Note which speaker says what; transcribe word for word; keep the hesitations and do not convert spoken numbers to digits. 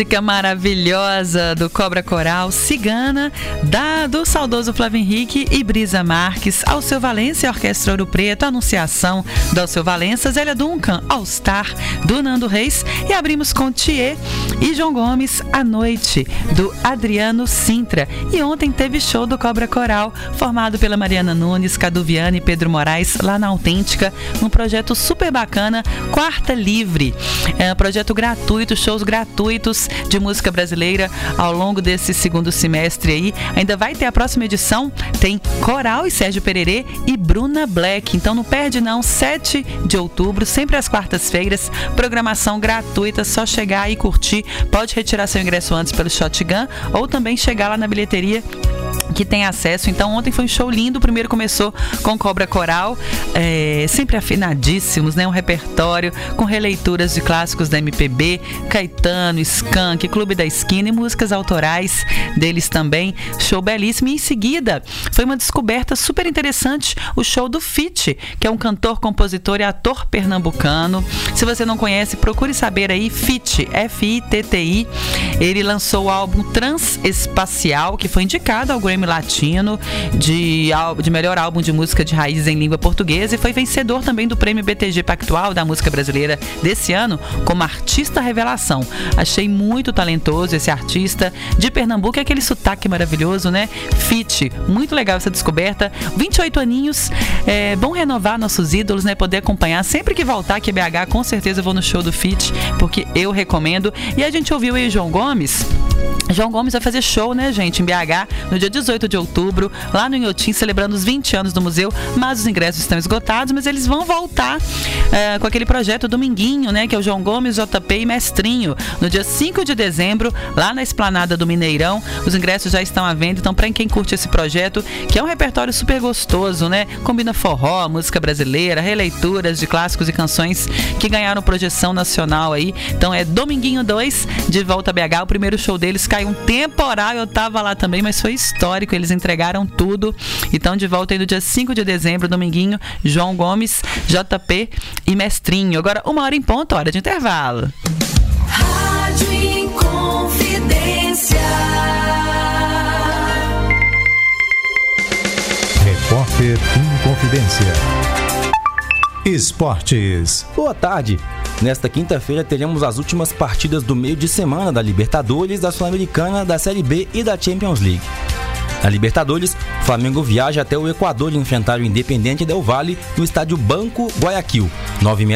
Speaker 1: Música maravilhosa do Cobra Coral, Cigana, da, do saudoso Flávio Henrique e Brisa Marques, Alceu Valença e Orquestra Ouro Preto, Anunciação do Alceu Valença, Zélia Duncan, All Star, do Nando Reis, e abrimos com Thier e João Gomes, A Noite, do Adriano Sintra. E ontem teve show do Cobra Coral, formado pela Mariana Nunes, Cadu Viana e Pedro Moraes, lá na Autêntica, num projeto super bacana, Quarta Livre. É um projeto gratuito, shows gratuitos de música brasileira ao longo desse segundo semestre aí. Ainda vai ter a próxima edição, tem Coral e Sérgio Pererê e Bruna Black, então não perde não, sete de outubro, sempre às quartas-feiras, programação gratuita, só chegar e curtir. Pode retirar seu ingresso antes pelo Shotgun ou também chegar lá na bilheteria que tem acesso. Então ontem foi um show lindo. O primeiro começou com Cobra Coral, é, sempre afinadíssimos, né? Um repertório com releituras de clássicos da M P B, Caetano, Skank, Clube da Esquina e músicas autorais deles também. Show belíssimo. E em seguida foi uma descoberta super interessante, o show do Fit, que é um cantor, compositor e ator pernambucano. Se você não conhece, procure saber aí. Fit, F I T T I. Ele lançou o álbum Transespacial, que foi indicado ao Grammy Latino de, de melhor álbum de música de raízes em língua portuguesa, e foi vencedor também do prêmio B T G Pactual da música brasileira desse ano como artista revelação. Achei muito talentoso esse artista de Pernambuco, é aquele sotaque maravilhoso, né? Fit, muito legal essa descoberta. vinte e oito aninhos, é bom renovar nossos ídolos, né? Poder acompanhar sempre que voltar aqui em B H, com certeza eu vou no show do Fit, porque eu recomendo. E a gente ouviu aí João Gomes. João Gomes vai fazer show, né, gente, em B H, no dia dezoito de outubro, lá no Inhotim, celebrando os vinte anos do museu, mas os ingressos estão esgotados, mas eles vão voltar é, com aquele projeto Dominguinho, né, que é o João Gomes, J P e Mestrinho, no dia cinco de dezembro, lá na Esplanada do Mineirão. Os ingressos já estão à venda, então para quem curte esse projeto, que é um repertório super gostoso, né, combina forró, música brasileira, releituras de clássicos e canções que ganharam projeção nacional aí. Então é Dominguinho dois, de volta a B H, o primeiro show deles caiu um temporal, eu tava lá também, mas foi histórico, eles entregaram tudo. Então de volta aí no dia cinco de dezembro, Dominguinho, João Gomes, J P e Mestrinho. Agora uma hora em ponto, hora de intervalo.
Speaker 2: Rádio Inconfidência.
Speaker 3: Repórter Inconfidência. Esportes.
Speaker 4: Boa tarde. Nesta quinta-feira teremos as últimas partidas do meio de semana da Libertadores, da Sul-Americana, da Série B e da Champions League. Na Libertadores, o Flamengo viaja até o Equador enfrentar o Independiente Del Valle no estádio Banco Guayaquil, nove e meia